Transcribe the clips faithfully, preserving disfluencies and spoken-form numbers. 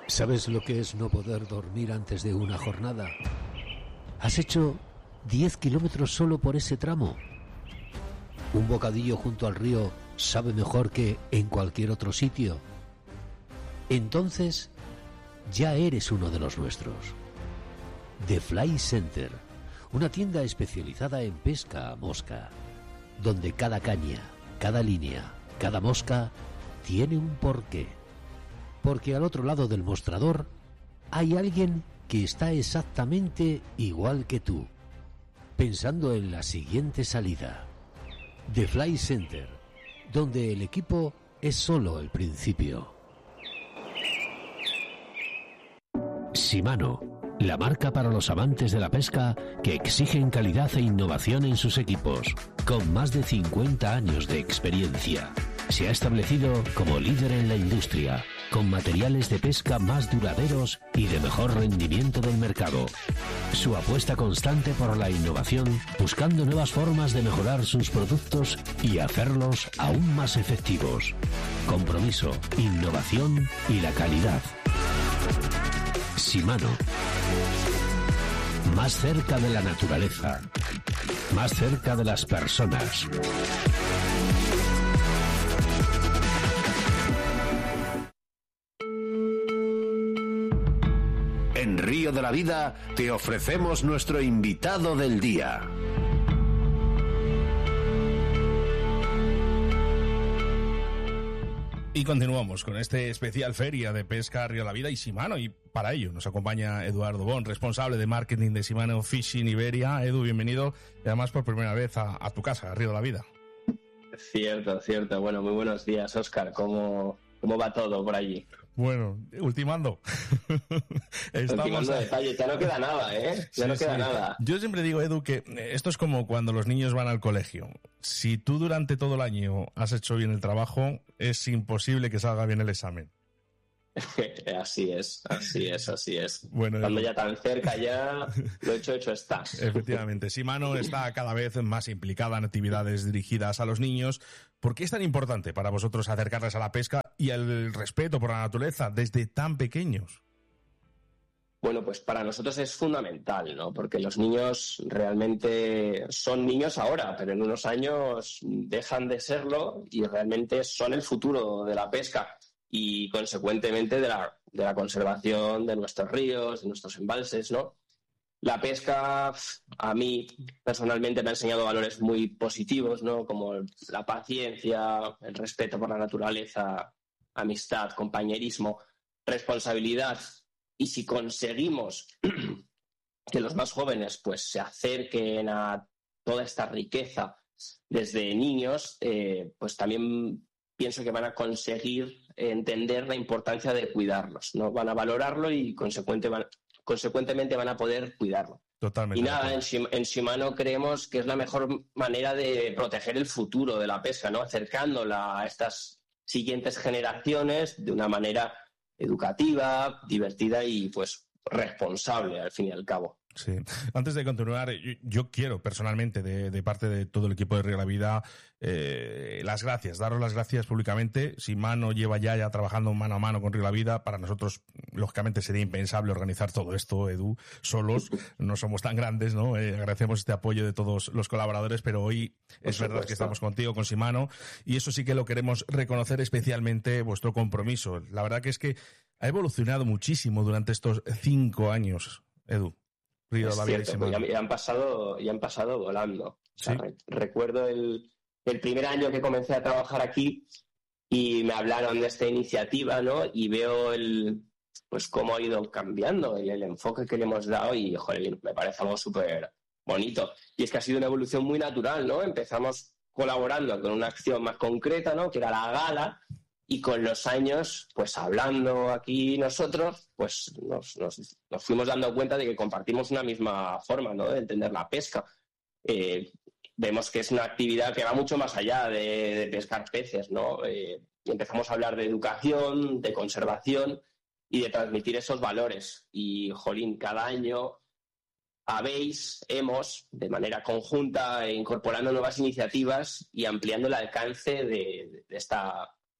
¿Sabes lo que es no poder dormir antes de una jornada? ¿Has hecho diez kilómetros solo por ese tramo? ¿Un bocadillo junto al río sabe mejor que en cualquier otro sitio? Entonces, ya eres uno de los nuestros. The Fly Center, una tienda especializada en pesca a mosca, donde cada caña, cada línea, cada mosca tiene un porqué. Porque al otro lado del mostrador hay alguien que está exactamente igual que tú, pensando en la siguiente salida. The Fly Center, donde el equipo es solo el principio. Shimano, la marca para los amantes de la pesca que exigen calidad e innovación en sus equipos, con más de cincuenta años de experiencia. Se ha establecido como líder en la industria, con materiales de pesca más duraderos y de mejor rendimiento del mercado. Su apuesta constante por la innovación, buscando nuevas formas de mejorar sus productos y hacerlos aún más efectivos. Compromiso, innovación y la calidad. Shimano. Más cerca de la naturaleza. Más cerca de las personas. En Río de la Vida te ofrecemos nuestro invitado del día. Y continuamos con este especial Feria de Pesca Río de la Vida y Shimano, y para ello nos acompaña Eduardo Bon, responsable de marketing de Shimano Fishing Iberia. Edu, bienvenido, y además por primera vez a, a tu casa, a Río de la Vida. Cierto, cierto. Bueno, muy buenos días, Óscar. ¿Cómo, cómo va todo por allí? Bueno, ultimando. Estamos... Ultimando detalles, ya no queda nada, ¿eh? Ya sí, no queda sí. nada. Yo siempre digo, Edu, que esto es como cuando los niños van al colegio. Si tú durante todo el año has hecho bien el trabajo, es imposible que salga bien el examen. Así es, así es, así es. Bueno, cuando ya tan cerca ya, lo hecho, hecho está. Efectivamente, Shimano está cada vez más implicada en actividades dirigidas a los niños. ¿Por qué es tan importante para vosotros acercarles a la pesca y al respeto por la naturaleza desde tan pequeños? Bueno, pues para nosotros es fundamental, ¿no? Porque los niños realmente son niños ahora, pero en unos años dejan de serlo y realmente son el futuro de la pesca y, consecuentemente, de la, de la conservación de nuestros ríos, de nuestros embalses, ¿no? La pesca, a mí, personalmente, me ha enseñado valores muy positivos, ¿no? Como la paciencia, el respeto por la naturaleza, amistad, compañerismo, responsabilidad. Y si conseguimos que los más jóvenes pues se acerquen a toda esta riqueza desde niños, eh, pues también pienso que van a conseguir entender la importancia de cuidarlos, ¿no? Van a valorarlo y consecuente van, consecuentemente van a poder cuidarlo. Totalmente. Y nada, en, en Shimano creemos que es la mejor manera de proteger el futuro de la pesca, ¿no? Acercándola a estas siguientes generaciones de una manera educativa, divertida y pues responsable al fin y al cabo. Sí. Antes de continuar, yo, yo quiero personalmente, de, de parte de todo el equipo de Río de la Vida, eh, las gracias, daros las gracias públicamente. Shimano lleva ya, ya trabajando mano a mano con Río de la Vida. Para nosotros, lógicamente, sería impensable organizar todo esto, Edu, solos. No somos tan grandes, ¿no? Eh, agradecemos este apoyo de todos los colaboradores, pero hoy es verdad que estamos contigo, con Shimano, y eso sí que lo queremos reconocer especialmente, vuestro compromiso. La verdad que es que ha evolucionado muchísimo durante estos cinco años, Edu. Río de la Vida. Es cierto, pues ya, ya han pasado, ya han pasado volando. O sea, ¿sí? re- recuerdo el, el primer año que comencé a trabajar aquí y me hablaron de esta iniciativa, ¿no? Y veo el, pues cómo ha ido cambiando el, el enfoque que le hemos dado y, joder, me parece algo súper bonito. Y es que ha sido una evolución muy natural, ¿no? Empezamos colaborando con una acción más concreta, ¿no? Que era la gala. Y con los años, pues hablando aquí nosotros, pues nos, nos, nos fuimos dando cuenta de que compartimos una misma forma, ¿no? De entender la pesca. Eh, vemos que es una actividad que va mucho más allá de, de pescar peces, ¿no? Eh, empezamos a hablar de educación, de conservación y de transmitir esos valores. Y, jolín, cada año habéis, hemos, de manera conjunta, incorporando nuevas iniciativas y ampliando el alcance de, de esta... de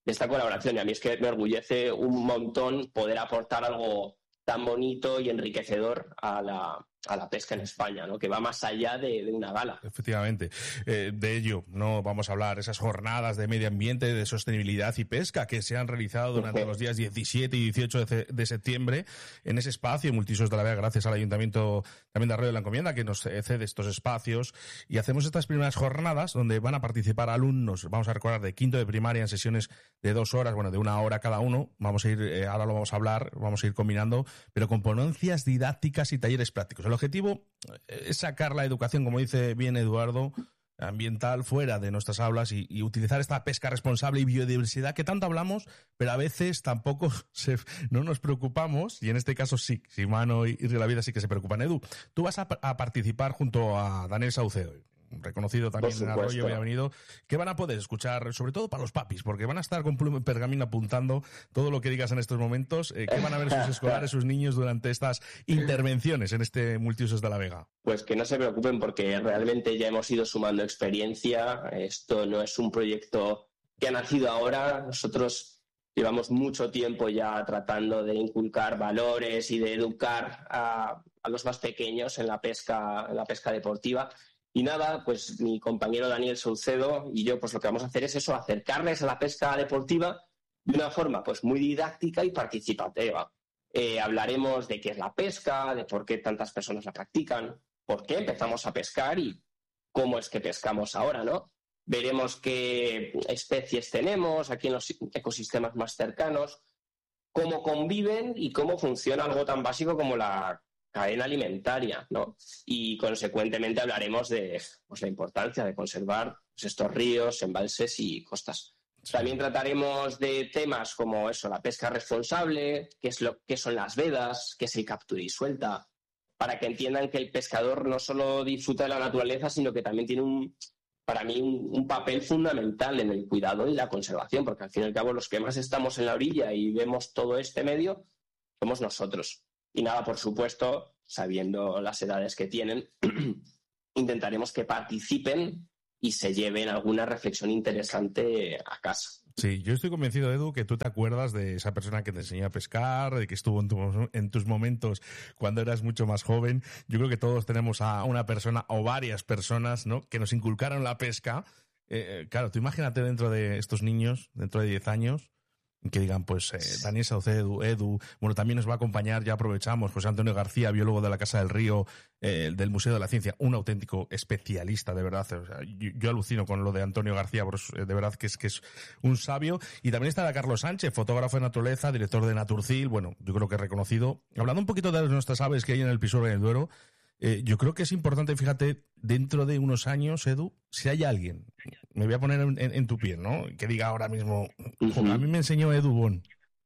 de esta colaboración. Y a mí es que me orgullece un montón poder aportar algo tan bonito y enriquecedor a la, a la pesca en España, ¿no? Que va más allá de, de una gala. Efectivamente. Eh, de ello no vamos a hablar, esas jornadas de medio ambiente, de sostenibilidad y pesca que se han realizado durante los días diecisiete y dieciocho de, de septiembre en ese espacio Multiusos de la Vega, gracias al Ayuntamiento también de Arroyo de la Encomienda, que nos cede estos espacios, y hacemos estas primeras jornadas donde van a participar alumnos, vamos a recordar, de quinto de primaria en sesiones de dos horas, bueno, de una hora cada uno. Vamos a ir, eh, ahora lo vamos a hablar, vamos a ir combinando, pero con ponencias didácticas y talleres prácticos. El objetivo es sacar la educación, como dice bien Eduardo, ambiental fuera de nuestras aulas y, y utilizar esta pesca responsable y biodiversidad que tanto hablamos, pero a veces tampoco se, no nos preocupamos, y en este caso sí, Simano y, y Río La Vida sí que se preocupan. Edu, tú vas a, a participar junto a Daniel Saucedo, reconocido también en Arroyo, bienvenido, que van a poder escuchar, sobre todo para los papis, porque van a estar con pluma y pergamino apuntando todo lo que digas en estos momentos, eh, que van a ver sus escolares, sus niños durante estas intervenciones en este Multiusos de la Vega. Pues que no se preocupen, porque realmente ya hemos ido sumando experiencia. Esto no es un proyecto que ha nacido ahora. Nosotros llevamos mucho tiempo ya tratando de inculcar valores y de educar a, a los más pequeños en la pesca, en la pesca deportiva. Y nada, pues mi compañero Daniel Saucedo y yo, pues lo que vamos a hacer es eso, acercarles a la pesca deportiva de una forma pues muy didáctica y participativa. Eh, hablaremos de qué es la pesca, de por qué tantas personas la practican, por qué empezamos a pescar y cómo es que pescamos ahora, ¿no? Veremos qué especies tenemos aquí en los ecosistemas más cercanos, cómo conviven y cómo funciona algo tan básico como la cadena alimentaria, ¿no? Y consecuentemente hablaremos de pues, la importancia de conservar pues, estos ríos, embalses y costas. También trataremos de temas como eso, la pesca responsable, qué es lo, qué son las vedas, qué es el captura y suelta, para que entiendan que el pescador no solo disfruta de la naturaleza, sino que también tiene un, para mí, un, un papel fundamental en el cuidado y la conservación, porque al fin y al cabo los que más estamos en la orilla y vemos todo este medio somos nosotros. Y nada, por supuesto, sabiendo las edades que tienen, intentaremos que participen y se lleven alguna reflexión interesante a casa. Sí, yo estoy convencido, Edu, que tú te acuerdas de esa persona que te enseñó a pescar, de que estuvo en, tu, en tus momentos cuando eras mucho más joven. Yo creo que todos tenemos a una persona o varias personas, ¿no?, que nos inculcaron la pesca. Eh, claro, tú imagínate dentro de estos niños, dentro de diez años, que digan, pues, eh, Daniel Saucedo, Edu, Edu, bueno, también nos va a acompañar, ya aprovechamos, José Antonio García, biólogo de la Casa del Río, eh, del Museo de la Ciencia, un auténtico especialista, de verdad. O sea, yo, yo alucino con lo de Antonio García, pero de verdad que es que es un sabio. Y también está Carlos Sánchez, fotógrafo de naturaleza, director de Naturcil, bueno, yo creo que reconocido. Hablando un poquito de nuestras aves que hay en el Pisuerga y en el Duero, Eh, yo creo que es importante, fíjate, dentro de unos años, Edu, si hay alguien, me voy a poner en, en, en tu piel, ¿no?, que diga ahora mismo, uh-huh. A mí me enseñó Edu Bon.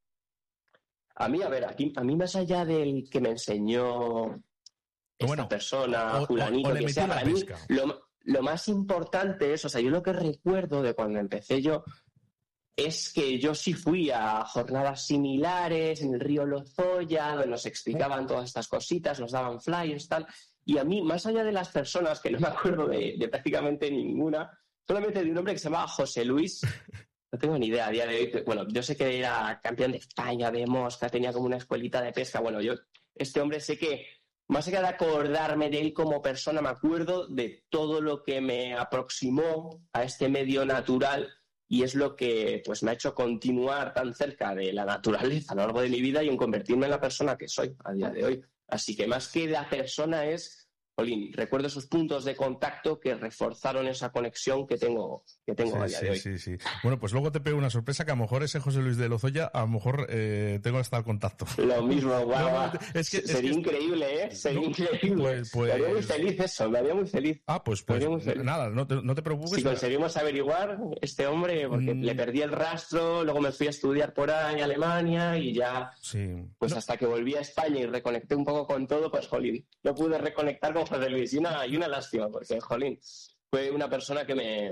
A mí, a ver, aquí, a mí más allá del que me enseñó esta bueno, persona, o, fulanito, o, o que sea, para mí, lo, lo más importante es, o sea, yo lo que recuerdo de cuando empecé yo, es que yo sí fui a jornadas similares en el río Lozoya, donde nos explicaban todas estas cositas, nos daban flyers, tal. Y a mí, más allá de las personas, que no me acuerdo de, de prácticamente ninguna, solamente de un hombre que se llamaba José Luis, no tengo ni idea a día de hoy. Bueno, yo sé que era campeón de España de mosca, tenía como una escuelita de pesca. Bueno, yo, este hombre sé que, más allá de acordarme de él como persona, me acuerdo de todo lo que me aproximó a este medio natural. Y es lo que pues, me ha hecho continuar tan cerca de la naturaleza a lo largo de mi vida y en convertirme en la persona que soy a día de hoy. Así que más que la persona es, Jolín, recuerdo esos puntos de contacto que reforzaron esa conexión que tengo, que tengo sí, a día sí, de hoy. Sí, sí. Bueno, pues luego te pego una sorpresa que a lo mejor ese José Luis de Lozoya, a lo mejor eh, tengo hasta el contacto. Lo mismo, guau. No, es que, Sería es que increíble, ¿eh? Sería no, Pues, increíble. pues... Me haría muy feliz eso, me haría muy feliz. Ah, pues, pues nada, no te, no te preocupes. Si conseguimos averiguar este hombre, porque mm. le perdí el rastro, luego me fui a estudiar por ahí a Alemania y ya, sí. pues no. hasta que volví a España y reconecté un poco con todo, pues jolín, no pude reconectar con José Luis. Y una, y una lástima, porque jolín, fue una persona que me,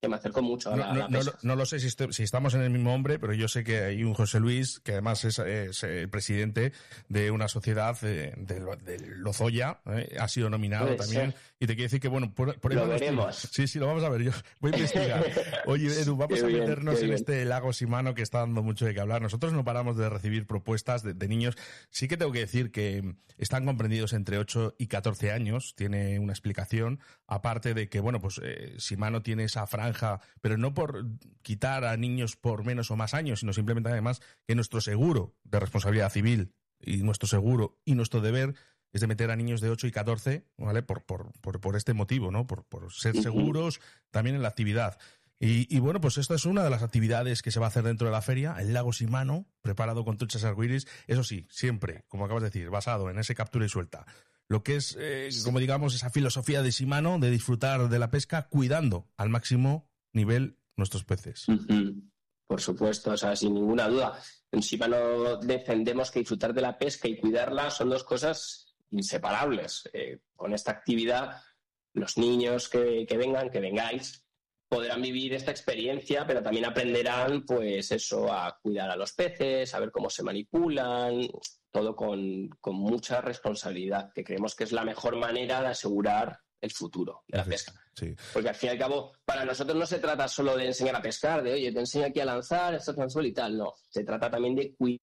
que me acerco mucho a la, no, no, la pesca. No, no lo sé si, est- si estamos en el mismo hombre, pero yo sé que hay un José Luis, que además es, es el presidente de una sociedad eh, de, de Lozoya, eh, ha sido nominado Puede también, ser. y te quiero decir que, bueno, por, por ahí Lo van los veremos. tiros. Sí, sí, lo vamos a ver, yo voy a investigar. Oye, Edu, vamos Qué a bien, meternos qué en bien. este lago Shimano que está dando mucho de qué hablar. Nosotros no paramos de recibir propuestas de, de niños. Sí que tengo que decir que están comprendidos entre ocho y catorce años, tiene una explicación, aparte de que, bueno, pues eh, Shimano tiene esa franja, pero no por quitar a niños por menos o más años, sino simplemente además que nuestro seguro de responsabilidad civil y nuestro seguro y nuestro deber es de meter a niños de ocho y catorce, ¿vale? Por, por, por, por este motivo, ¿no? Por, por ser Uh-huh. seguros también en la actividad. Y, y bueno, pues esta es una de las actividades que se va a hacer dentro de la feria, el lago Shimano, preparado con truchas arcoíris. Eso sí, siempre, como acabas de decir, basado en ese captura y suelta. Lo que es, eh, como digamos, esa filosofía de Shimano de disfrutar de la pesca cuidando al máximo nivel nuestros peces. Uh-huh. Por supuesto, o sea, sin ninguna duda. En Shimano defendemos que disfrutar de la pesca y cuidarla son dos cosas inseparables. Eh, con esta actividad, los niños que, que vengan, que vengáis, podrán vivir esta experiencia, pero también aprenderán, pues eso, a cuidar a los peces, a ver cómo se manipulan, todo con, con mucha responsabilidad, que creemos que es la mejor manera de asegurar el futuro de la pesca. Sí. Porque al fin y al cabo, para nosotros no se trata solo de enseñar a pescar, de oye, te enseño aquí a lanzar, esto es anzuelo y tal, no. Se trata también de cuidar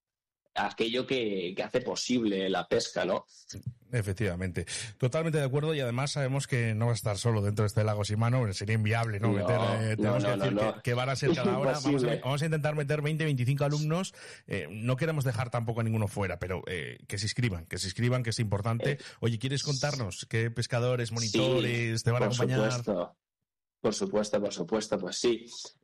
aquello que, que hace posible la pesca, ¿no? Efectivamente. Totalmente de acuerdo, y además sabemos que no va a estar solo dentro de este lago Shimano, sería inviable, ¿no? No, meter, eh, tenemos no, que no, decir no. Que, que van a ser cada hora, vamos a, Imposible. vamos a intentar meter veinte, veinticinco alumnos, eh, no queremos dejar tampoco a ninguno fuera, pero eh, que se inscriban, que se inscriban, que es importante. Eh, Oye, ¿quieres contarnos qué pescadores, monitores Sí, te van a por acompañar? supuesto. Por supuesto, por supuesto, pues sí.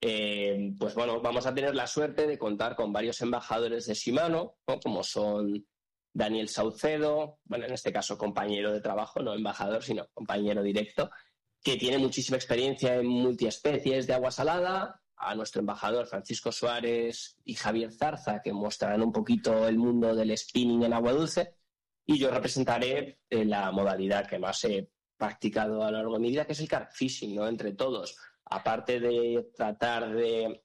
Eh, pues bueno, vamos a tener la suerte de contar con varios embajadores de Shimano, ¿no? Como son Daniel Saucedo, bueno, en este caso compañero de trabajo, no embajador, sino compañero directo, que tiene muchísima experiencia en multiespecies de agua salada, a nuestro embajador Francisco Suárez y Javier Zarza, que mostrarán un poquito el mundo del spinning en agua dulce, y yo representaré eh, la modalidad que más he practicado a lo largo de mi vida, que es el carp fishing, ¿no? Entre todos. Aparte de tratar de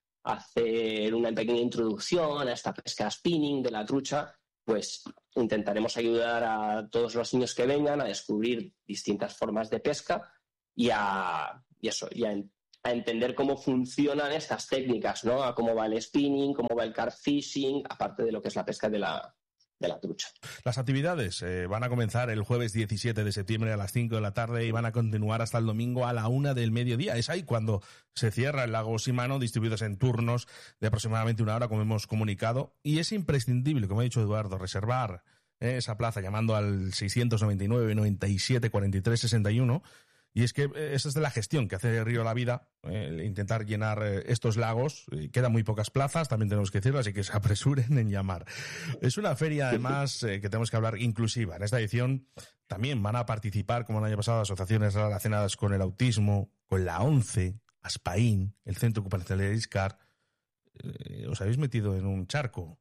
hacer una pequeña introducción a esta pesca spinning de la trucha, pues intentaremos ayudar a todos los niños que vengan a descubrir distintas formas de pesca y a, y eso, y a, a entender cómo funcionan estas técnicas, ¿no? A cómo va el spinning, cómo va el carp fishing, aparte de lo que es la pesca de la, de la trucha. Las actividades eh, van a comenzar el jueves diecisiete de septiembre a las cinco de la tarde y van a continuar hasta el domingo a la una del mediodía. Es ahí cuando se cierra el lago Shimano, distribuidos en turnos de aproximadamente una hora, como hemos comunicado. Y es imprescindible, como ha dicho Eduardo, reservar eh, esa plaza llamando al seiscientos noventa y nueve, noventa y siete, cuarenta y tres, sesenta y uno. Y es que eh, esa es de la gestión que hace Río La Vida, eh, intentar llenar eh, estos lagos. Eh, quedan muy pocas plazas, también tenemos que decirlo, así que se apresuren en llamar. Es una feria, además, eh, que tenemos que hablar inclusiva. En esta edición también van a participar, como el año pasado, asociaciones relacionadas con el autismo, con la ONCE, ASPAIN, el Centro Ocupacional de ISCAR. Eh, ¿Os habéis metido en un charco?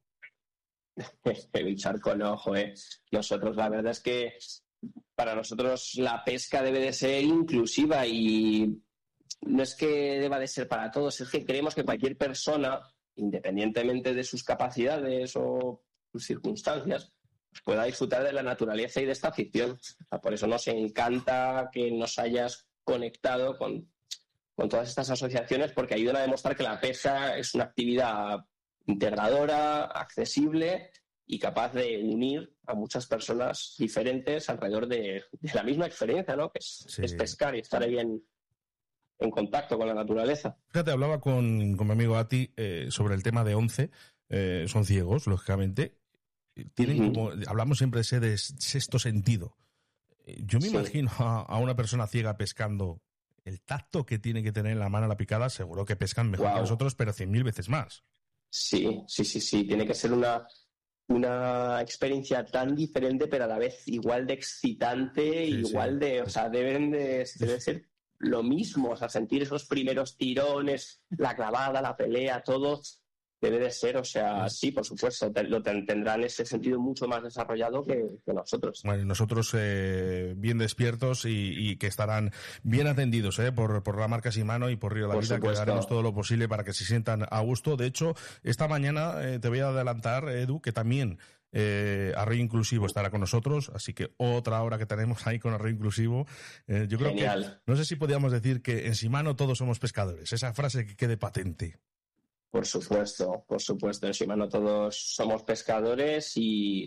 Un charco no, joder. Nosotros, la verdad es que para nosotros la pesca debe de ser inclusiva y no es que deba de ser para todos, es que creemos que cualquier persona, independientemente de sus capacidades o sus circunstancias, pueda disfrutar de la naturaleza y de esta afición. O sea, por eso nos encanta que nos hayas conectado con, con todas estas asociaciones, porque ayudan a demostrar que la pesca es una actividad integradora, accesible y capaz de unir a muchas personas diferentes alrededor de, de la misma experiencia, ¿no? Que es, Sí. es pescar y estar ahí en, en contacto con la naturaleza. Fíjate, hablaba con, con mi amigo Ati eh, sobre el tema de ONCE. Eh, son ciegos, lógicamente. Tienen Uh-huh. como, hablamos siempre de ese de sexto sentido. Yo me Sí. imagino a, a una persona ciega pescando, el tacto que tiene que tener en la mano la picada, seguro que pescan mejor Wow. que nosotros, pero cien mil veces más. Sí, sí, sí, sí. Tiene que ser una, una experiencia tan diferente, pero a la vez igual de excitante, Sí, igual sí. de, o sea, deben de, debe ser lo mismo, o sea, sentir esos primeros tirones, la clavada, la pelea, todo. debe de ser, o sea, sí, por supuesto, te, lo ten, tendrán ese sentido mucho más desarrollado que, que nosotros. Bueno, nosotros eh, bien despiertos y, y que estarán bien atendidos eh, por, por la marca Shimano y por Río de la Vida, que haremos todo lo posible para que se sientan a gusto. De hecho, esta mañana eh, te voy a adelantar, Edu, que también Eh, Arroyo Inclusivo estará con nosotros, así que otra hora que tenemos ahí con Arroyo Inclusivo. Eh, yo creo Genial. que, no sé si podríamos decir que en Shimano todos somos pescadores, esa frase que quede patente. Por supuesto, por supuesto, en Shimano todos somos pescadores y,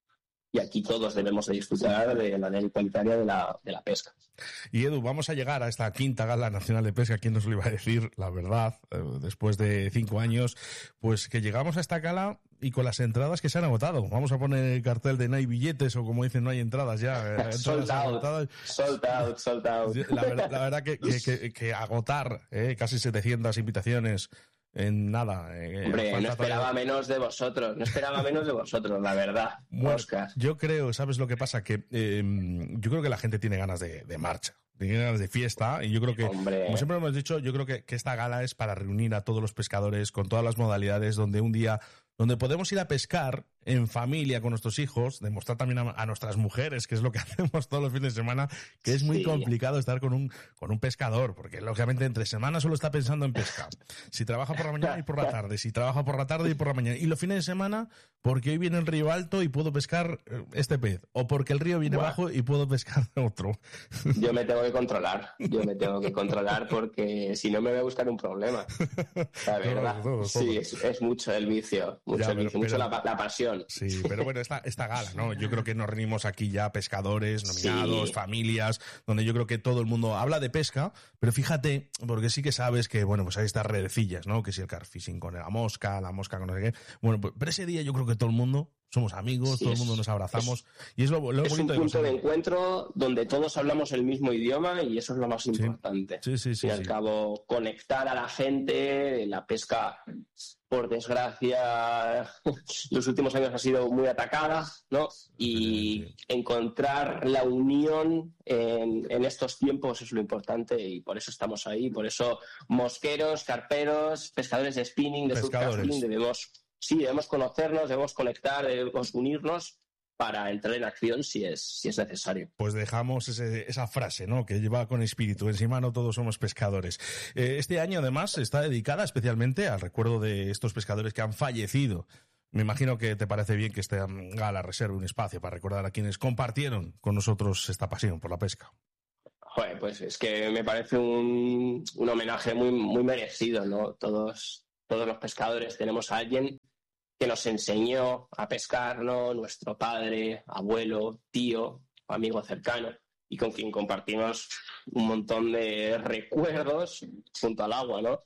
y aquí todos debemos de disfrutar de la ley igualitaria de la, de la pesca. Y Edu, vamos a llegar a esta quinta Gala Nacional de Pesca. ¿Quién nos lo iba a decir? La verdad, eh, después de cinco años, pues que llegamos a esta gala y con las entradas que se han agotado. Vamos a poner el cartel de no hay billetes, o como dicen, no hay entradas ya. Sold out, sold out, sold out. La verdad, la verdad que, que, que, que agotar eh, casi setecientas invitaciones en nada. Eh, Hombre, no esperaba todavía... menos de vosotros, no esperaba menos de vosotros, la verdad, bueno, Óscar. Yo creo, ¿sabes lo que pasa? Que eh, yo creo que la gente tiene ganas de, de marcha, tiene ganas de fiesta, y yo creo que, Hombre. como siempre hemos dicho, yo creo que, que esta gala es para reunir a todos los pescadores con todas las modalidades, donde un día, donde podemos ir a pescar en familia con nuestros hijos, demostrar también a, a nuestras mujeres, que es lo que hacemos todos los fines de semana, que es muy sí. complicado estar con un con un pescador, porque lógicamente entre semana solo está pensando en pesca. Si trabaja por la mañana y por la tarde, si trabaja por la tarde y por la mañana. Y los fines de semana, porque hoy viene el río alto y puedo pescar este pez, o porque el río viene bueno. bajo y puedo pescar otro. Yo me tengo que controlar, yo me tengo que controlar porque si no me voy a buscar un problema. La verdad, todo, todo, todo. sí, es, es mucho el vicio, mucho ya, el vicio, pero, mucho pero... la, la pasión. Sí, pero bueno, esta, esta gala, ¿no? Yo creo que nos reunimos aquí ya pescadores, nominados, sí. familias, donde yo creo que todo el mundo habla de pesca, pero fíjate, porque sí que sabes que, bueno, pues hay estas redecillas, ¿no? Que si el carfishing con la mosca, la mosca con no sé qué. Bueno, pues, pero ese día yo creo que todo el mundo somos amigos, sí, todo el mundo nos abrazamos. Es, y es lo, lo es bonito un punto de, de encuentro donde todos hablamos el mismo idioma y eso es lo más importante. Sí, sí, sí. Y al sí. cabo, conectar a la gente, la pesca, por desgracia, los últimos años ha sido muy atacada, ¿no? Y sí, sí. encontrar la unión en, en estos tiempos es lo importante y por eso estamos ahí. Por eso mosqueros, carperos, pescadores de spinning, de surfcasting, debemos... Sí, debemos conocernos, debemos conectar, debemos unirnos para entrar en acción si es, si es necesario. Pues dejamos ese, esa frase, ¿no? Que lleva con espíritu. En Shimano todos somos pescadores. Eh, este año, además, está dedicada especialmente al recuerdo de estos pescadores que han fallecido. Me imagino que te parece bien que esta gala reserve un espacio para recordar a quienes compartieron con nosotros esta pasión por la pesca. Joder, pues es que me parece un, un homenaje muy, muy merecido, ¿no? Todos, todos los pescadores tenemos a alguien que nos enseñó a pescar, ¿no? Nuestro padre, abuelo, tío, amigo cercano, y con quien compartimos un montón de recuerdos junto al agua, ¿no?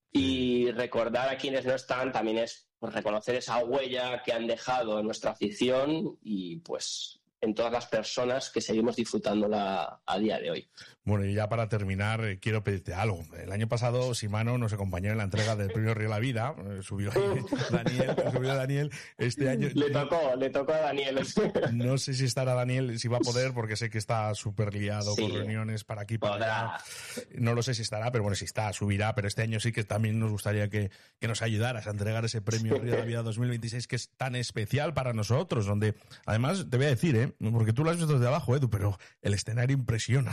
Y recordar a quienes no están también es pues, reconocer esa huella que han dejado en nuestra afición y pues en todas las personas que seguimos disfrutándola a día de hoy. Bueno, y ya para terminar, eh, quiero pedirte algo. El año pasado, Shimano nos acompañó en la entrega del premio Río de la Vida. Eh, subió Daniel, subió Daniel. Este año... Le tocó, le tocó a Daniel. No sé si estará Daniel, si va a poder, porque sé que está súper liado sí, con reuniones para aquí, para podrá. allá. No lo sé si estará, pero bueno, si está, subirá. Pero este año sí que también nos gustaría que, que nos ayudaras a entregar ese premio Río de la Vida dos mil veintiséis, que es tan especial para nosotros, donde, además, te voy a decir, ¿eh? Porque tú lo has visto desde abajo, Edu, pero el escenario impresiona.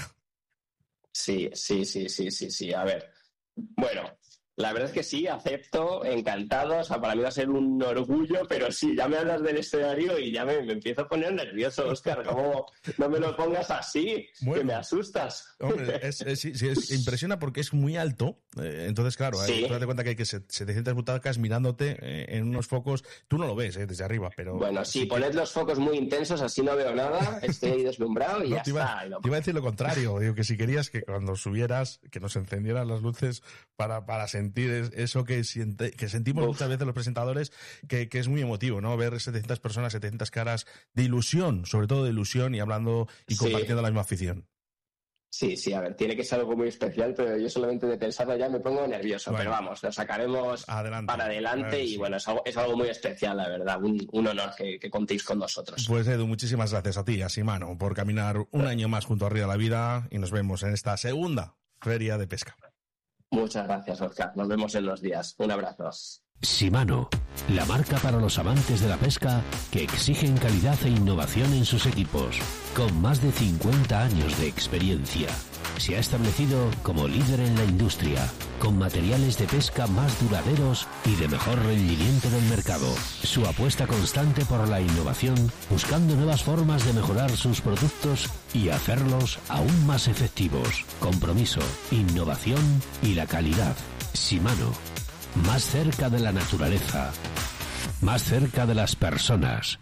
Sí, sí, sí, sí, sí, sí. A ver, bueno, la verdad es que sí, acepto, encantado. O sea, para mí va a ser un orgullo, pero sí, ya me hablas del escenario y ya me, me empiezo a poner nervioso, Óscar. ¿Cómo no me lo pongas así? Bueno, que me asustas. Hombre, es, es, sí, sí, es, impresiona porque es muy alto. Eh, entonces, claro, sí. eh, tú date cuenta que hay que setecientas butacas mirándote eh, en unos focos. Tú no lo ves eh, desde arriba, pero... Bueno, sí, sí poned que... los focos muy intensos, así no veo nada, estoy ahí deslumbrado y no, ya te iba, está. Te iba a decir lo contrario. Digo que si querías que cuando subieras, que nos encendieran las luces para, para sentir eso que, siente, que sentimos Uf. muchas veces los presentadores, que, que es muy emotivo, ¿no? Ver setecientas personas, setecientas caras de ilusión, sobre todo de ilusión y hablando y compartiendo sí. la misma afición. Sí, sí, a ver, tiene que ser algo muy especial, pero yo solamente de pensarlo ya me pongo nervioso. Bueno, pero vamos, lo sacaremos adelante, para adelante y sí. bueno, es algo, es algo muy especial, la verdad, un, un honor que, que contéis con nosotros. Pues Edu, muchísimas gracias a ti, a Shimano, por caminar un sí. año más junto a Río de la Vida y nos vemos en esta segunda Feria de Pesca. Muchas gracias, Óscar. Nos vemos en los días. Un abrazo. Shimano, la marca para los amantes de la pesca que exigen calidad e innovación en sus equipos. Con más de cincuenta años de experiencia, se ha establecido como líder en la industria, con materiales de pesca más duraderos y de mejor rendimiento del mercado. Su apuesta constante por la innovación, buscando nuevas formas de mejorar sus productos y hacerlos aún más efectivos. Compromiso, innovación y la calidad. Shimano. Más cerca de la naturaleza, más cerca de las personas.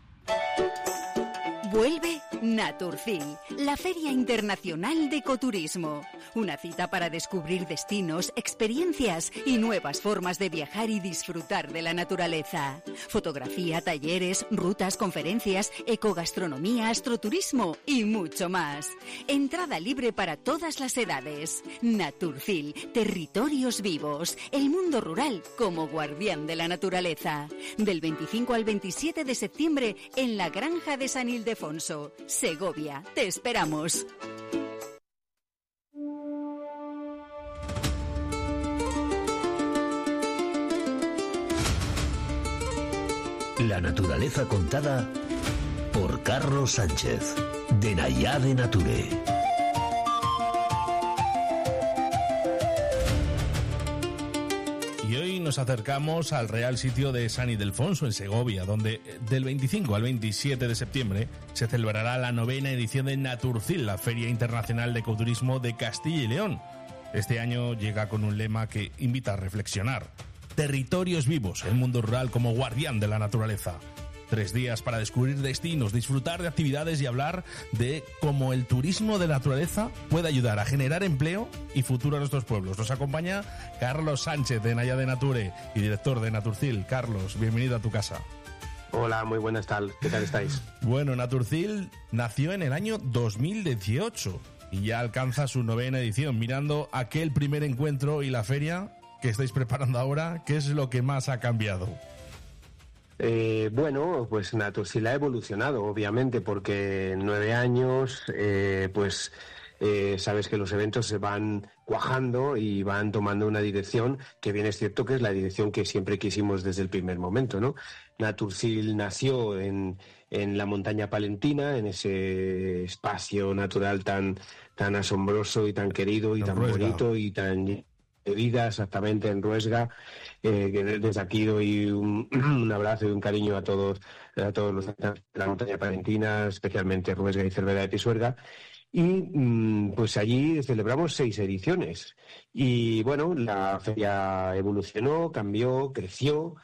Vuelve Naturcil, la Feria Internacional de Ecoturismo. Una cita para descubrir destinos, experiencias y nuevas formas de viajar y disfrutar de la naturaleza. Fotografía, talleres, rutas, conferencias, ecogastronomía, astroturismo y mucho más. Entrada libre para todas las edades. Naturcil, territorios vivos. El mundo rural como guardián de la naturaleza. Del veinticinco al veintisiete de septiembre en la Granja de San Ildefonso, Segovia. Te esperamos. La naturaleza contada por Carlos Sánchez, de Nayade Nature. Y hoy nos acercamos al Real Sitio de San Ildefonso, en Segovia, donde del veinticinco al veintisiete de septiembre se celebrará la novena edición de Naturcil, la Feria Internacional de Ecoturismo de Castilla y León. Este año llega con un lema que invita a reflexionar. Territorios vivos, el mundo rural como guardián de la naturaleza. Tres días para descubrir destinos, disfrutar de actividades y hablar de cómo el turismo de naturaleza puede ayudar a generar empleo y futuro a nuestros pueblos. Nos acompaña Carlos Sánchez, de Nayade Nature y director de Naturcil. Carlos, bienvenido a tu casa. Hola, muy buenas tardes. ¿Qué tal estáis? Bueno, Naturcil nació en el año dos mil dieciocho y ya alcanza su novena edición. Mirando aquel primer encuentro y la feria que estáis preparando ahora, ¿qué es lo que más ha cambiado? Eh, bueno, pues Naturcil ha evolucionado, obviamente, porque en nueve años, eh, pues eh, sabes que los eventos se van cuajando y van tomando una dirección que bien es cierto que es la dirección que siempre quisimos desde el primer momento, ¿no? Naturcil nació en, en la montaña palentina, en ese espacio natural tan, tan asombroso y tan querido y tan bonito y tan... de vida, exactamente, en Ruesga, eh, que desde aquí doy un, un abrazo y un cariño a todos a todos los de la montaña palentina, especialmente Ruesga y Cervera de Pisuerga, y pues allí celebramos seis ediciones, y bueno, la feria evolucionó, cambió, creció,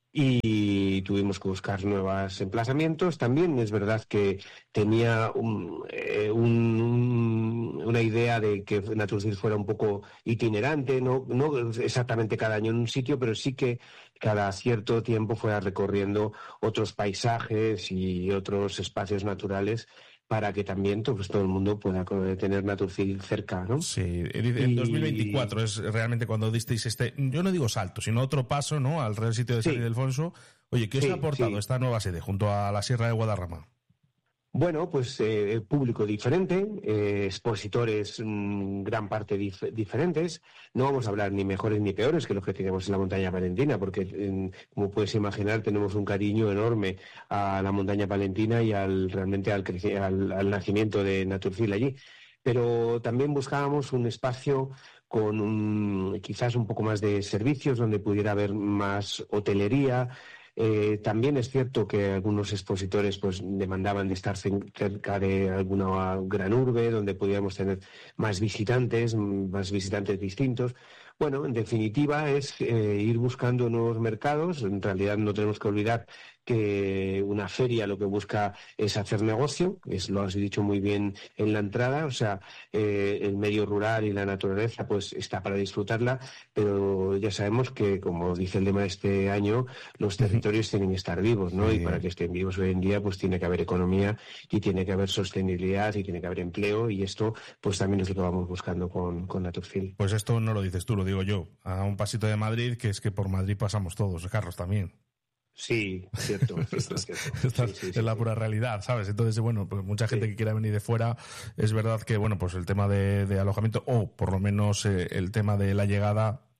y tuvimos que buscar nuevos emplazamientos. También es verdad que tenía un, eh, un, una idea de que Naturcil fuera un poco itinerante, no, no exactamente cada año en un sitio, pero sí que cada cierto tiempo fuera recorriendo otros paisajes y otros espacios naturales, para que también pues, todo el mundo pueda tener Naturcil cerca, ¿no? Sí, en dos mil veinticuatro es realmente cuando disteis este, yo no digo salto, sino otro paso, ¿no?, al Real Sitio de San Ildefonso. Oye, ¿qué os sí, ha aportado sí. esta nueva sede junto a la Sierra de Guadarrama? Bueno, pues eh, público diferente, eh, expositores mmm, gran parte dif- diferentes. No vamos a hablar ni mejores ni peores que los que tenemos en la montaña palentina, porque, eh, como puedes imaginar, tenemos un cariño enorme a la montaña palentina y al realmente al, creci- al, al nacimiento de Naturcil allí. Pero también buscábamos un espacio con un, quizás un poco más de servicios, donde pudiera haber más hotelería. Eh, también es cierto que algunos expositores pues demandaban de estar cerca de alguna gran urbe donde pudiéramos tener más visitantes, más visitantes distintos. Bueno, en definitiva es eh, ir buscando nuevos mercados. En realidad no tenemos que olvidar que una feria lo que busca es hacer negocio, es, lo has dicho muy bien en la entrada, o sea, eh, el medio rural y la naturaleza pues está para disfrutarla, pero ya sabemos que, como dice el lema de este año, los territorios tienen que estar vivos, ¿no? Sí. Y para que estén vivos hoy en día pues tiene que haber economía y tiene que haber sostenibilidad y tiene que haber empleo, y esto pues también es lo que vamos buscando con, con Naturcil. Pues esto no lo dices tú, lo digo yo, a un pasito de Madrid, que es que por Madrid pasamos todos, Carlos también. Sí, cierto, cierto, cierto. Esta sí, sí, es sí, la sí. pura realidad, ¿sabes? Entonces, bueno, pues mucha gente sí. que quiera venir de fuera, es verdad que, bueno, pues el tema de, de alojamiento, o por lo menos eh, el tema de la llegada,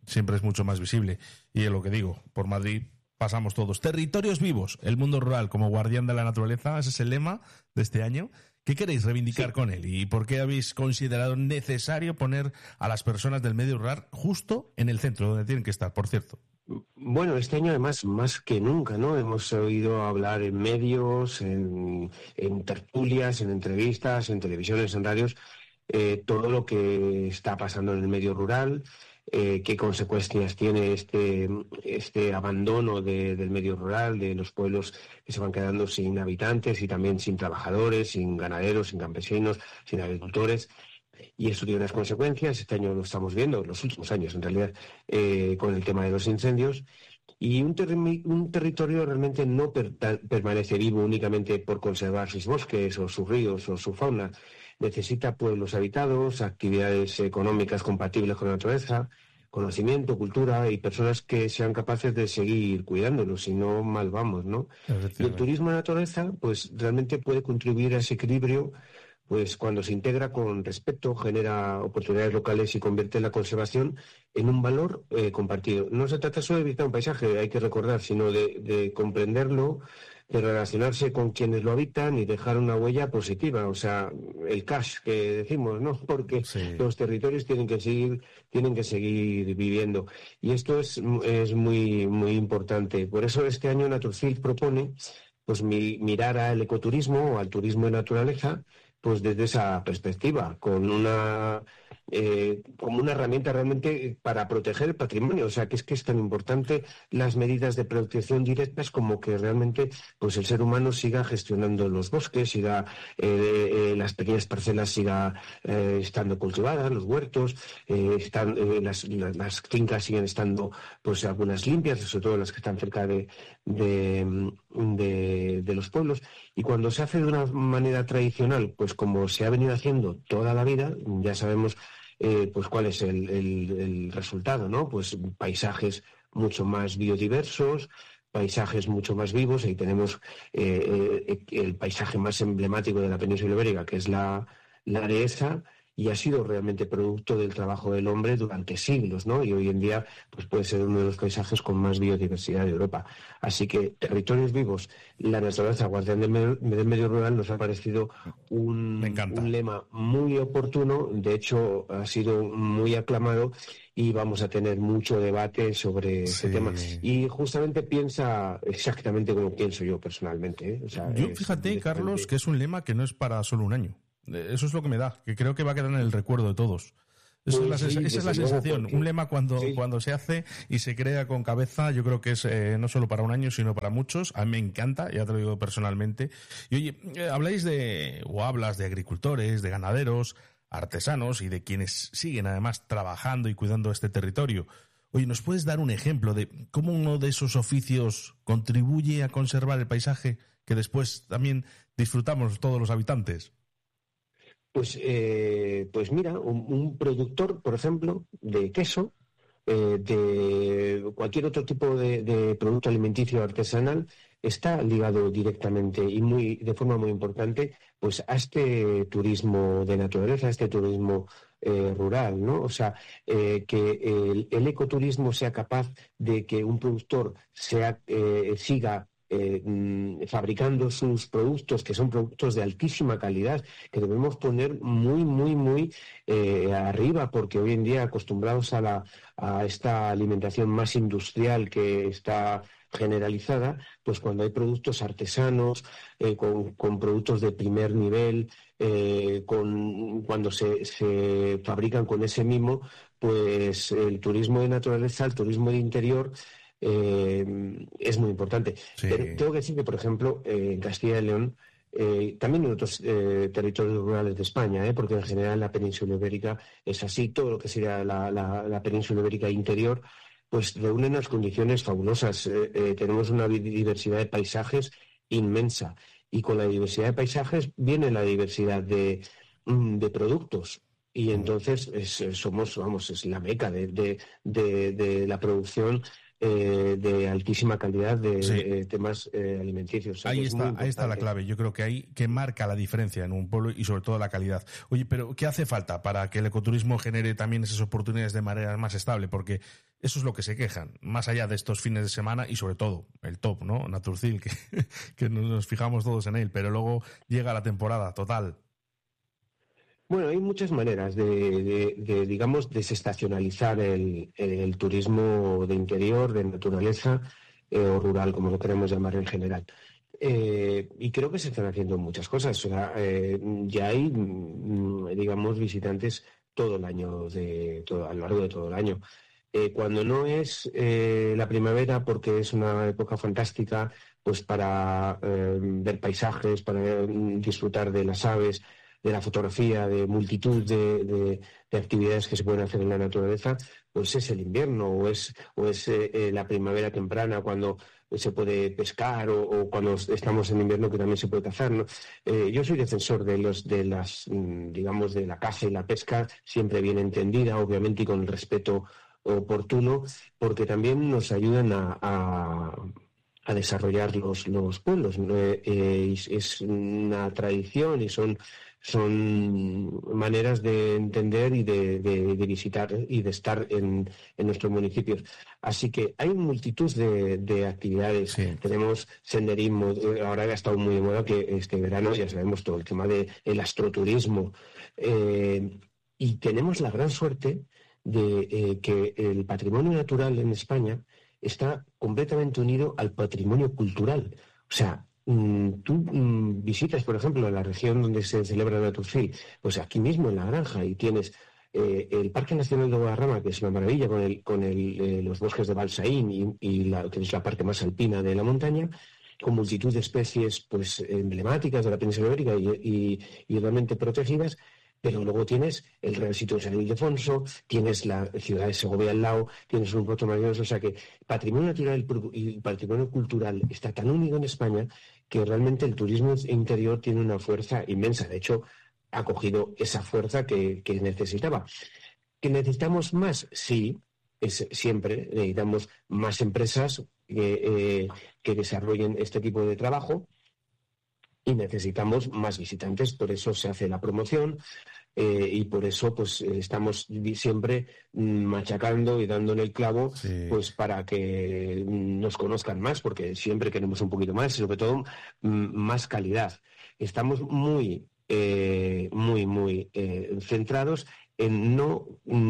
siempre es mucho más visible. Y es lo que digo, por Madrid pasamos todos. Territorios vivos, el mundo rural como guardián de la naturaleza, ese es el lema de este año. ¿Qué queréis reivindicar sí. con él? ¿Y por qué habéis considerado necesario poner a las personas del medio rural justo en el centro, donde tienen que estar, por cierto? Bueno, este año además más que nunca, ¿no? Hemos oído hablar en medios, en, en tertulias, en entrevistas, en televisiones, en radios, eh, todo lo que está pasando en el medio rural, eh, qué consecuencias tiene este, este abandono de, del medio rural, de los pueblos que se van quedando sin habitantes y también sin trabajadores, sin ganaderos, sin campesinos, sin agricultores. Y esto tiene unas consecuencias, este año lo estamos viendo, los últimos años en realidad, eh, con el tema de los incendios. Y un, ter un territorio realmente no per permanece vivo únicamente por conservar sus bosques o sus ríos o su fauna. Necesita pueblos habitados, actividades económicas compatibles con la naturaleza, conocimiento, cultura y personas que sean capaces de seguir cuidándolo, si no mal vamos, ¿no? Y el turismo de naturaleza, pues realmente puede contribuir a ese equilibrio, pues cuando se integra con respeto, genera oportunidades locales y convierte la conservación en un valor eh, compartido. No se trata solo de visitar un paisaje, hay que recordar, sino de, de comprenderlo, de relacionarse con quienes lo habitan y dejar una huella positiva, o sea, el cash que decimos, ¿no? Porque sí. los territorios tienen que seguir, tienen que seguir viviendo. Y esto es, es muy, muy importante. Por eso este año Naturfield propone pues mi, mirar al ecoturismo o al turismo de naturaleza pues desde esa perspectiva, con una eh, como una herramienta realmente para proteger el patrimonio. O sea, que es que es tan importante las medidas de protección directas como que realmente pues el ser humano siga gestionando los bosques, siga eh, eh, las pequeñas parcelas siga eh, estando cultivadas, los huertos, eh, están, eh, las, las, las fincas siguen estando pues algunas limpias, sobre todo las que están cerca de, de, de, de los pueblos. Y cuando se hace de una manera tradicional, pues como se ha venido haciendo toda la vida, ya sabemos eh, pues cuál es el, el, el resultado, ¿no? Pues paisajes mucho más biodiversos, paisajes mucho más vivos. Ahí tenemos eh, eh, el paisaje más emblemático de la península ibérica, que es la, la dehesa, y ha sido realmente producto del trabajo del hombre durante siglos, ¿no? Y hoy en día pues puede ser uno de los paisajes con más biodiversidad de Europa. Así que territorios vivos, la naturaleza guardián del medio, del medio rural nos ha parecido un, un lema muy oportuno. De hecho, ha sido muy aclamado y vamos a tener mucho debate sobre sí. ese tema. Y justamente piensa exactamente como pienso yo personalmente, ¿eh? O sea, yo fíjate, Carlos, que es un lema que no es para solo un año. Eso es lo que me da, que creo que va a quedar en el recuerdo de todos. Eso pues es la, sí, esa es la sensación. Porque... Un lema cuando, sí. cuando se hace y se crea con cabeza, yo creo que es eh, no solo para un año, sino para muchos. A mí me encanta, ya te lo digo personalmente. Y oye, eh, habláis de, o hablas de agricultores, de ganaderos, artesanos y de quienes siguen además trabajando y cuidando este territorio. Oye, ¿nos puedes dar un ejemplo de cómo uno de esos oficios contribuye a conservar el paisaje que después también disfrutamos todos los habitantes? Pues, eh, pues mira, un, un productor, por ejemplo, de queso, eh, de cualquier otro tipo de, de producto alimenticio artesanal, está ligado directamente y muy de forma muy importante pues a este turismo de naturaleza, a este turismo eh, rural, ¿no? O sea, eh, que el, el ecoturismo sea capaz de que un productor sea eh, siga Eh, fabricando sus productos, que son productos de altísima calidad, que debemos poner muy, muy, muy eh, arriba, porque hoy en día acostumbrados a, la, a esta alimentación más industrial que está generalizada, pues cuando hay productos artesanos, eh, con, con productos de primer nivel, eh, con, cuando se, se fabrican con ese mimo, pues el turismo de naturaleza, el turismo de interior, Eh, es muy importante. Sí. Pero tengo que decir que, por ejemplo, eh, en Castilla y León, eh, también en otros eh, territorios rurales de España, eh, porque en general la península ibérica es así, todo lo que sería la, la, la península ibérica interior, pues reúnen unas condiciones fabulosas. Eh, eh, tenemos una diversidad de paisajes inmensa, y con la diversidad de paisajes viene la diversidad de, de productos. Y entonces es, somos, vamos, es la meca de, de, de, de la producción eh, de altísima calidad de sí. eh, temas eh, alimenticios. O sea, ahí, es está, ahí está la clave. Yo creo que ahí que marca la diferencia en un pueblo y sobre todo la calidad. Oye, pero ¿qué hace falta para que el ecoturismo genere también esas oportunidades de manera más estable? Porque eso es lo que se quejan, más allá de estos fines de semana y sobre todo el top, ¿no? Naturcil, que, que nos fijamos todos en él, pero luego llega la temporada total. Bueno, hay muchas maneras de, de, de digamos, desestacionalizar el, el turismo de interior, de naturaleza eh, o rural, como lo queremos llamar en general. Eh, y creo que se están haciendo muchas cosas. O sea, eh, ya hay, digamos, visitantes todo el año, de, todo, a lo largo de todo el año. Eh, cuando no es eh, la primavera, porque es una época fantástica, pues para eh, ver paisajes, para eh, disfrutar de las aves, de la fotografía, de multitud de, de, de actividades que se pueden hacer en la naturaleza, pues es el invierno o es, o es eh, la primavera temprana cuando se puede pescar o, o cuando estamos en invierno que también se puede cazar, ¿no? Eh, yo soy defensor de los de las, digamos, de la caza y la pesca, siempre bien entendida, obviamente, y con el respeto oportuno, porque también nos ayudan a, a a desarrollar los, los pueblos. Eh, eh, es una tradición y son, son maneras de entender y de, de, de visitar y de estar en, en nuestros municipios. Así que hay multitud de, de actividades. Sí. Tenemos senderismo, ahora ha estado muy de moda que este verano ya sabemos todo el tema del astroturismo. Eh, y tenemos la gran suerte de eh, que el patrimonio natural en España está completamente unido al patrimonio cultural. O sea, mmm, tú mmm, visitas, por ejemplo, la región donde se celebra Naturcil, pues aquí mismo en La Granja, y tienes eh, el Parque Nacional de Guadarrama, que es una maravilla, con, el, con el, eh, los bosques de Balsaín, y, y la, que es la parte más alpina de la montaña, con multitud de especies pues emblemáticas de la península ibérica y, y, y realmente protegidas. Pero luego tienes el Real Sitio de San Ildefonso, tienes la ciudad de Segovia al lado, tienes un puerto maravilloso. O sea que patrimonio natural y patrimonio cultural está tan unido en España que realmente el turismo interior tiene una fuerza inmensa. De hecho, ha cogido esa fuerza que, que necesitaba. ¿Que necesitamos más? Sí, es, siempre necesitamos más empresas eh, eh, que desarrollen este tipo de trabajo. Y necesitamos más visitantes, por eso se hace la promoción eh, y por eso pues estamos siempre machacando y dándole el clavo sí. pues para que nos conozcan más, porque siempre queremos un poquito más y sobre todo más calidad. Estamos muy, eh, muy, muy eh, centrados en no,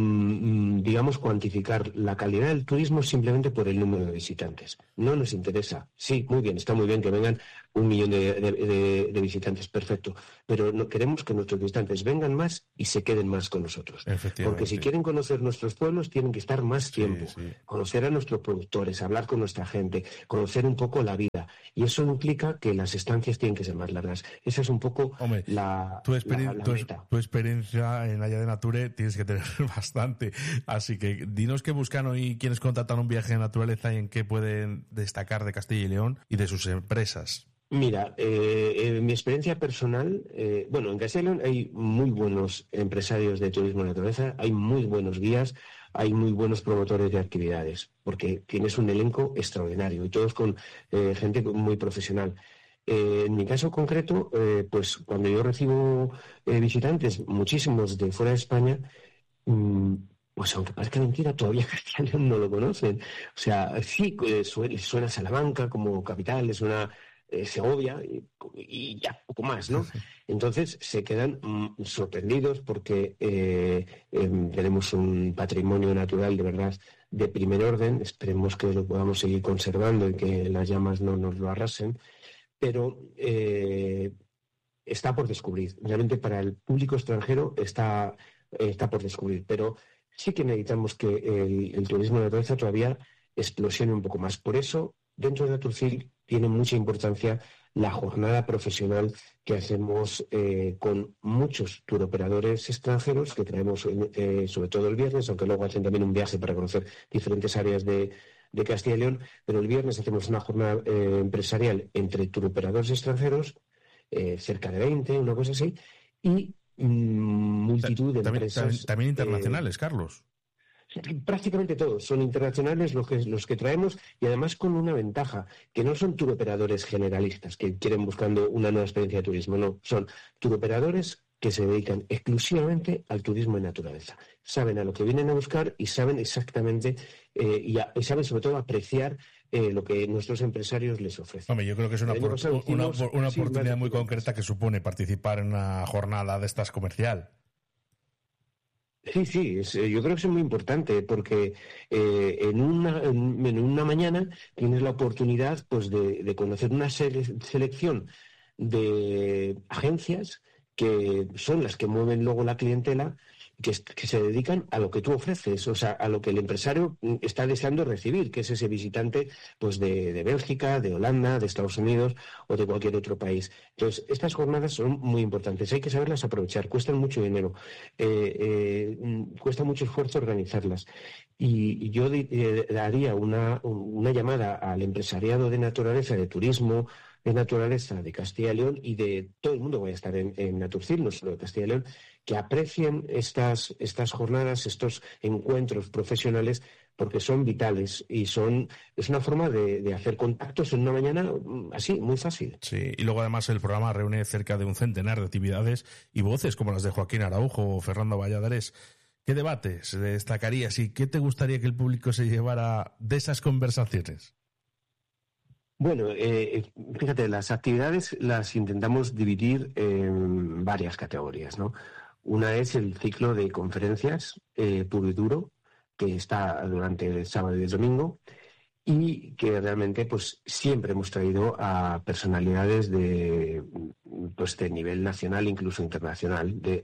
mmm, digamos, cuantificar la calidad del turismo simplemente por el número de visitantes. No nos interesa. Sí, muy bien, está muy bien que vengan un millón de, de, de, de visitantes, perfecto. Pero no, queremos que nuestros visitantes vengan más y se queden más con nosotros. Porque si quieren conocer nuestros pueblos, tienen que estar más tiempo. Sí, sí. Conocer a nuestros productores, hablar con nuestra gente, conocer un poco la vida. Y eso implica que las estancias tienen que ser más largas. Esa es un poco Hombre, la, tu, exper la, la tu, meta. Tu experiencia en Allá de Nature tienes que tener bastante. Así que dinos qué buscan hoy quienes contratan un viaje de naturaleza y en qué pueden destacar de Castilla y León y de sus empresas. Mira, eh, en mi experiencia personal, eh, bueno, en Castilla y León hay muy buenos empresarios de turismo de naturaleza, hay muy buenos guías, hay muy buenos promotores de actividades, porque tienes un elenco extraordinario y todos con eh, gente muy profesional. Eh, en mi caso concreto, eh, pues cuando yo recibo eh, visitantes, muchísimos de fuera de España, mmm, pues aunque parezca mentira, todavía Castilla y León no lo conocen. O sea, sí, eh, suena, suena Salamanca como capital, es una... Eh, Segovia y, y ya poco más, ¿no? Entonces se quedan mm, sorprendidos porque eh, eh, tenemos un patrimonio natural de verdad de primer orden. Esperemos que lo podamos seguir conservando y que las llamas no nos lo arrasen, pero eh, está por descubrir. Realmente para el público extranjero está, eh, está por descubrir, pero sí que necesitamos que el, el turismo de naturaleza todavía explosione un poco más. Por eso, dentro de Naturcil tiene mucha importancia la jornada profesional que hacemos eh, con muchos turoperadores extranjeros que traemos eh, sobre todo el viernes, aunque luego hacen también un viaje para conocer diferentes áreas de, de Castilla y León, pero el viernes hacemos una jornada eh, empresarial entre turoperadores extranjeros, eh, cerca de veinte, una cosa así, y mmm, multitud de también, empresas. También, también internacionales, eh, Carlos. Prácticamente todos son internacionales los que, los que traemos, y además con una ventaja, que no son turoperadores generalistas que quieren buscando una nueva experiencia de turismo, no, son turoperadores que se dedican exclusivamente al turismo de naturaleza. Saben a lo que vienen a buscar y saben exactamente, eh, y, a, y saben sobre todo apreciar eh, lo que nuestros empresarios les ofrecen. Hombre, yo creo que es una, por, una, hicimos, una sí, oportunidad vale, muy concreta que supone participar en una jornada de estas comercial. Sí, sí, es, yo creo que es muy importante porque eh, en, una, en, en una mañana tienes la oportunidad pues de, de conocer una sele- selección de agencias que son las que mueven luego la clientela, que, que se dedican a lo que tú ofreces, o sea, a lo que el empresario está deseando recibir, que es ese visitante pues de, de Bélgica, de Holanda, de Estados Unidos o de cualquier otro país. Entonces, estas jornadas son muy importantes, hay que saberlas aprovechar, cuestan mucho dinero, eh, eh, cuesta mucho esfuerzo organizarlas. Y, y yo eh, daría una, una llamada al empresariado de naturaleza, de turismo, de naturaleza de Castilla y León y de todo el mundo, voy a estar en, en Naturcil, no solo de Castilla y León, que aprecien estas, estas jornadas, estos encuentros profesionales, porque son vitales y son es una forma de, de hacer contactos en una mañana así, muy fácil. Sí, y luego además el programa reúne cerca de un centenar de actividades y voces como las de Joaquín Araujo o Fernando Valladares. ¿Qué debates destacarías y qué te gustaría que el público se llevara de esas conversaciones? Bueno, eh, fíjate, las actividades las intentamos dividir en varias categorías, ¿no? Una es el ciclo de conferencias eh, puro y duro, que está durante el sábado y el domingo, y que realmente pues siempre hemos traído a personalidades de, pues, de nivel nacional, incluso internacional, de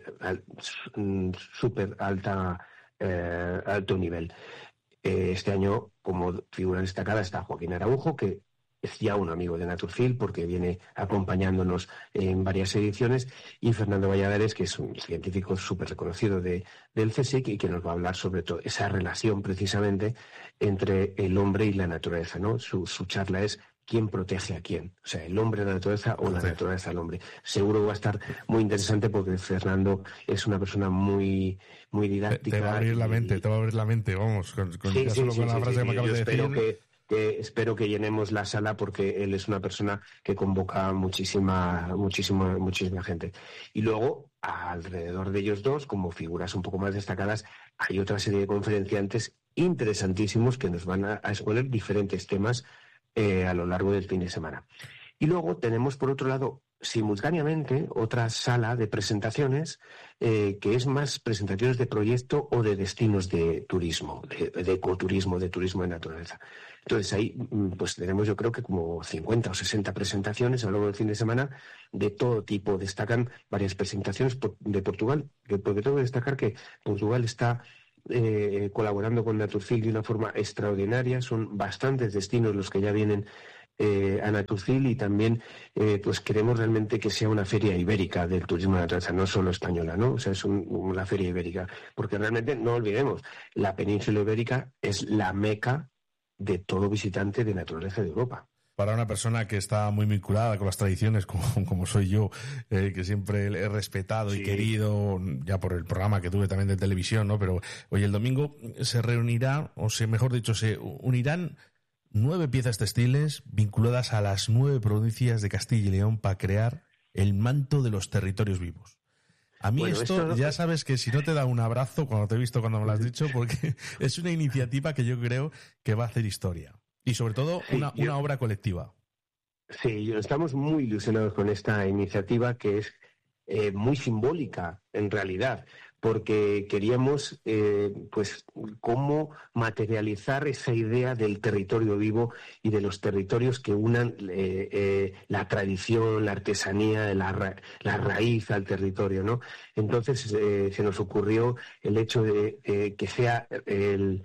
súper alta, eh, alto nivel. Eh, este año, como figura destacada, está Joaquín Araujo, que es ya un amigo de Naturcil porque viene acompañándonos en varias ediciones, y Fernando Valladares, que es un científico súper reconocido de, del CSIC y que nos va a hablar sobre todo esa relación precisamente entre el hombre y la naturaleza, ¿no? Su, su charla es ¿quién protege a quién? O sea, el hombre a la naturaleza o la naturaleza al hombre. Seguro va a estar muy interesante porque Fernando es una persona muy, muy didáctica. Te, te va a abrir la mente, te va a abrir la mente, vamos, con, con, sí, ya sí, solo sí, con la sí, frase sí, que me sí, acabas de espero decir. Que, que espero que llenemos la sala porque él es una persona que convoca muchísima, muchísima, muchísima gente. Y luego, alrededor de ellos dos, como figuras un poco más destacadas, hay otra serie de conferenciantes interesantísimos que nos van a, a exponer diferentes temas eh, a lo largo del fin de semana. Y luego tenemos, por otro lado, simultáneamente otra sala de presentaciones eh, que es más presentaciones de proyecto o de destinos de turismo, de, de ecoturismo, de turismo de naturaleza. Entonces ahí pues tenemos yo creo que como cincuenta o sesenta presentaciones a lo largo del fin de semana de todo tipo. Destacan varias presentaciones de Portugal, porque tengo que destacar que Portugal está eh, colaborando con Naturcil de una forma extraordinaria. Son bastantes destinos los que ya vienen Eh, a Naturcil, y también eh, pues queremos realmente que sea una feria ibérica del turismo de naturaleza, no solo española, ¿no? O sea, es un, una feria ibérica, porque realmente no olvidemos, la península ibérica es la meca de todo visitante de naturaleza de Europa. Para una persona que está muy vinculada con las tradiciones, como, como soy yo, eh, que siempre he respetado sí. y querido, ya por el programa que tuve también de televisión, ¿no? Pero hoy el domingo se reunirá, o sea, mejor dicho, se unirán nueve piezas textiles vinculadas a las nueve provincias de Castilla y León para crear el manto de los territorios vivos. A mí bueno, esto, esto ya sabes que si no te da un abrazo cuando te he visto, cuando me lo has dicho, porque es una iniciativa que yo creo que va a hacer historia. Y sobre todo sí, una, yo, una obra colectiva. Sí, estamos muy ilusionados con esta iniciativa que es eh, muy simbólica en realidad, porque queríamos eh, pues cómo materializar esa idea del territorio vivo y de los territorios que unan eh, eh, la tradición, la artesanía, la, ra la raíz al territorio, ¿no? Entonces eh, se nos ocurrió el hecho de eh, que sea el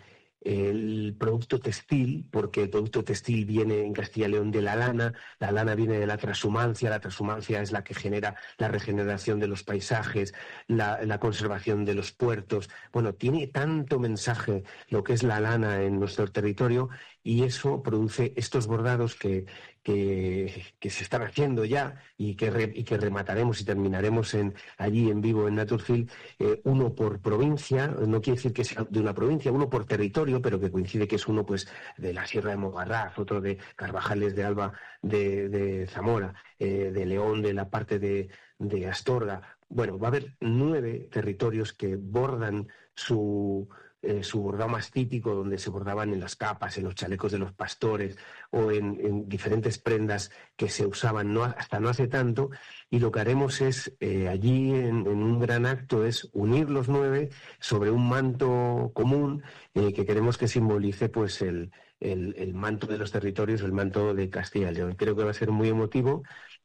el producto textil, porque el producto textil viene en Castilla y León de la lana, la lana viene de la transhumancia, la transhumancia es la que genera la regeneración de los paisajes, la, la conservación de los puertos. Bueno, tiene tanto mensaje lo que es la lana en nuestro territorio, y eso produce estos bordados que, que, que se están haciendo ya y que, re, y que remataremos y terminaremos en, allí en vivo en Naturfield, eh, uno por provincia, no quiere decir que sea de una provincia, uno por territorio, pero que coincide que es uno pues de la Sierra de Mogarraz, otro de Carvajales de Alba de, de Zamora, eh, de León, de la parte de, de Astorga. Bueno, va a haber nueve territorios que bordan su... Eh, su bordado más típico, donde se bordaban en las capas, en los chalecos de los pastores o en, en diferentes prendas que se usaban no, hasta no hace tanto, y lo que haremos es, eh, allí en, en un gran acto, es unir los nueve sobre un manto común eh, que queremos que simbolice pues el, el, el manto de los territorios, el manto de Castilla y León. Creo que va a ser muy emotivo.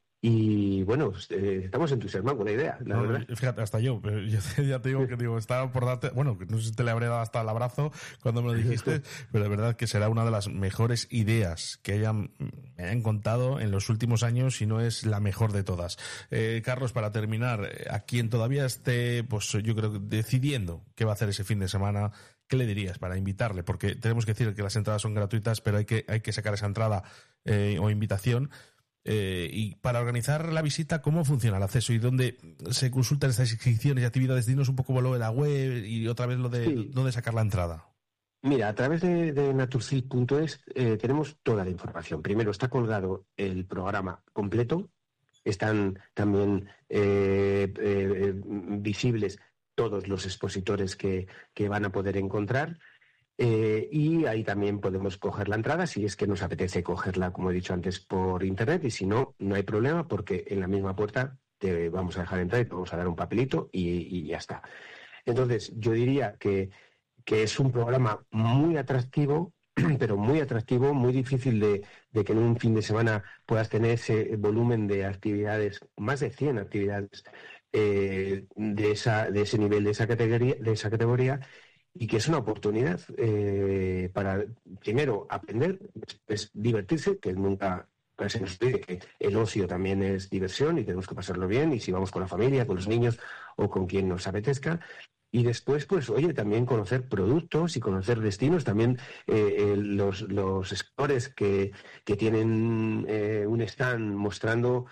Y bueno, eh, estamos entusiasmados con la idea, la no, verdad. Fíjate, hasta yo, pero yo ya te digo que digo, estaba por darte, bueno, no sé si te le habré dado hasta el abrazo cuando me lo dijiste, pero de verdad que será una de las mejores ideas que hayan, me hayan contado en los últimos años, si no es la mejor de todas. Eh, Carlos, para terminar, a quien todavía esté, pues yo creo que decidiendo qué va a hacer ese fin de semana, ¿qué le dirías para invitarle? Porque tenemos que decir que las entradas son gratuitas, pero hay que, hay que sacar esa entrada eh, o invitación. Eh, y para organizar la visita, ¿cómo funciona el acceso y dónde se consultan estas inscripciones y actividades? Dinos un poco lo de la web y otra vez lo de sí. dónde sacar la entrada. Mira, a través de, de naturfield punto es eh, tenemos toda la información. Primero está colgado el programa completo, están también eh, eh, visibles todos los expositores que, que van a poder encontrar. Eh, y ahí también podemos coger la entrada si es que nos apetece cogerla, como he dicho antes, por internet, y si no, no hay problema porque en la misma puerta te vamos a dejar entrar y te vamos a dar un papelito y, y ya está. Entonces, yo diría que, que es un programa muy atractivo, pero muy atractivo, muy difícil de, de que en un fin de semana puedas tener ese volumen de actividades, más de cien actividades eh, de, esa, de ese nivel, de esa categoría, de esa categoría, y que es una oportunidad eh, para, primero, aprender, es divertirse, que nunca se nos olvide que el ocio también es diversión y tenemos que pasarlo bien, y si vamos con la familia, con los niños o con quien nos apetezca. Y después, pues, oye, también conocer productos y conocer destinos, también eh, eh, los, los expositores que, que tienen eh, un stand mostrando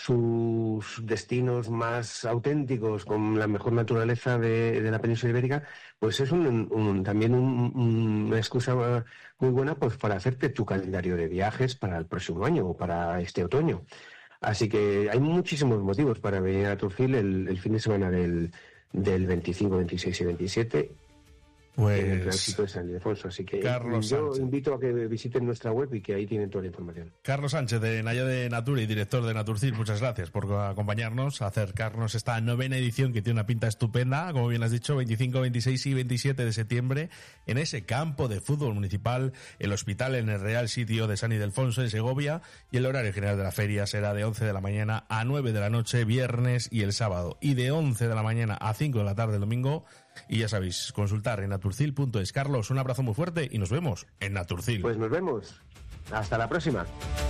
sus destinos más auténticos con la mejor naturaleza de, de la península ibérica, pues es un, un, también un, un, una excusa muy buena pues para hacerte tu calendario de viajes para el próximo año o para este otoño. Así que hay muchísimos motivos para venir a Naturfield el, el fin de semana del, del veinticinco, veintiséis y veintisiete. Pues, en el tránsito de San Ildefonso, así que Carlos yo Sánchez. invito a que visiten nuestra web y que ahí tienen toda la información. Carlos Sánchez, de Naya de Natura y director de Naturfield, muchas gracias por acompañarnos, acercarnos esta novena edición que tiene una pinta estupenda, como bien has dicho, veinticinco, veintiséis y veintisiete de septiembre, en ese campo de fútbol municipal, el hospital en el Real Sitio de San Ildefonso, en Segovia, y el horario general de la feria será de once de la mañana a nueve de la noche, viernes y el sábado, y de once de la mañana a cinco de la tarde el domingo. Y ya sabéis, consultar en naturfield punto es. Carlos, un abrazo muy fuerte y nos vemos en Naturfield. Pues nos vemos. Hasta la próxima.